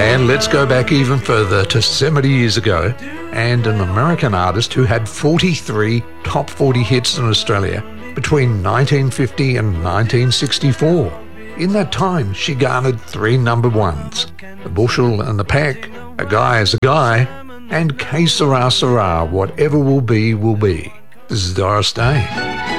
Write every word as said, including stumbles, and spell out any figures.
And let's go back even further to seventy years ago and an American artist who had forty-three top forty hits in Australia between nineteen fifty and nineteen sixty-four. In that time, she garnered three number ones: The Bushel and the Pack, A Guy is a Guy, and Que Sera Sera, Whatever Will Be, Will Be. This is Doris Day.